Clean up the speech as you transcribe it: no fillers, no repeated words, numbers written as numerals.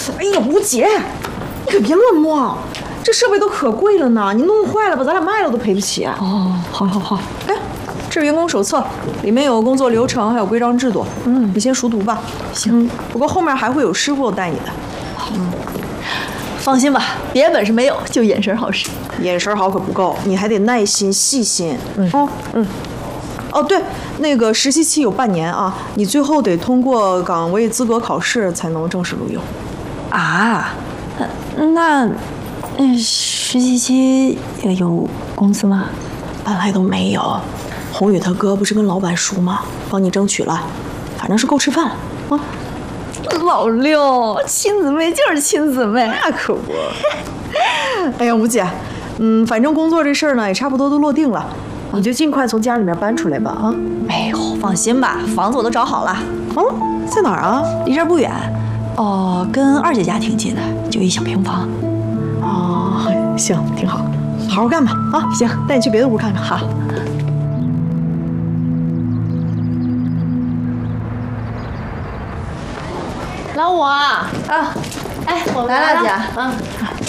哎呀，吴姐，你可别乱摸，这设备都可贵了呢，你弄坏了吧，咱俩卖了都赔不起。 哦，好。 哎，这是员工手册，里面有工作流程，还有规章制度。你先熟读吧。 行。 不过后面还会有师傅带你的。 放心吧，别的本事没有，就眼神好使。 眼神好可不够，你还得耐心细心。哦，对，那个实习期有半年啊，你最后得通过岗位资格考试才能正式录用。 啊，那实习期也有工资吗？ 本来都没有。宏宇他哥不是跟老板熟吗？帮你争取了，反正是够吃饭啊。 老六，亲姊妹就是亲姊妹， 那可不。哎呀，吴姐，反正工作这事儿呢也差不多都落定了，你就尽快从家里面搬出来吧啊。 哎呦，放心吧，房子我都找好了。 在哪儿啊？ 离这儿不远。哦，跟二姐家挺近的，就一小平房。 哦，行，挺好，好好干吧啊。行，带你去别的屋看看。 好。 老五啊， 哎，我们来了，姐。